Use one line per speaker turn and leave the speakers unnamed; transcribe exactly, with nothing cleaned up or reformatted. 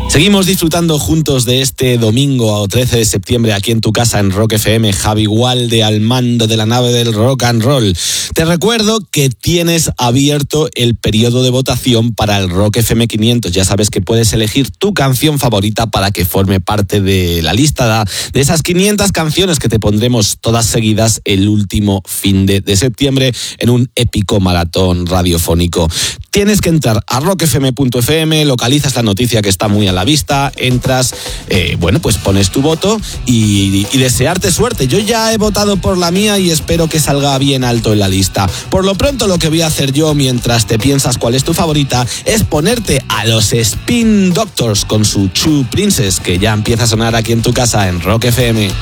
Seguimos disfrutando juntos de este domingo trece de septiembre aquí en tu casa en Rock F M. Javi Gualde al mando de la nave del rock and roll. Te recuerdo que tienes abierto el periodo de votación para el Rock F M quinientos. Ya sabes que puedes elegir tu canción favorita para que forme parte de la lista de esas quinientas canciones que te pondremos todas seguidas el último fin de, de septiembre en un épico maratón radiofónico. Tienes que entrar a rock f m punto f m, localizas la noticia que está muy a la vista, entras, eh, bueno, pues pones tu voto y, y desearte suerte. Yo ya he votado por la mía y espero que salga bien alto en la lista. Por lo pronto, lo que voy a hacer yo mientras te piensas cuál es tu favorita es ponerte a los Spin Doctors con su True Princess, que ya empieza a sonar aquí en tu casa en Rock F M.